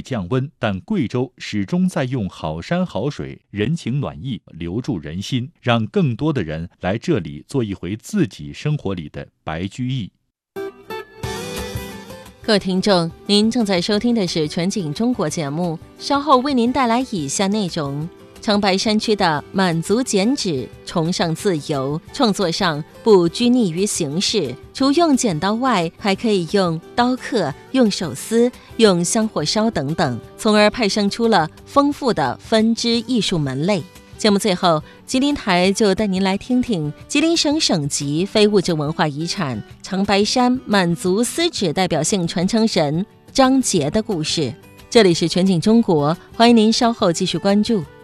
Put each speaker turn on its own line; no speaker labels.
降温，但贵州始终在用好山好水、人情暖意留住人心，让更多的人来这里做一回自己生活里的白居易。
各位听众，您正在收听的是全景中国节目，稍后为您带来以下内容。长白山区的满族剪纸，崇尚自由，创作上不拘泥于形式，除用剪刀外，还可以用刀刻、用手撕、用香火烧等等，从而派生出了丰富的分支艺术门类。节目最后，吉林台就带您来听听吉林省省级非物质文化遗产长白山满族丝纸代表性传承人张杰的故事。这里是全景中国，欢迎您稍后继续关注。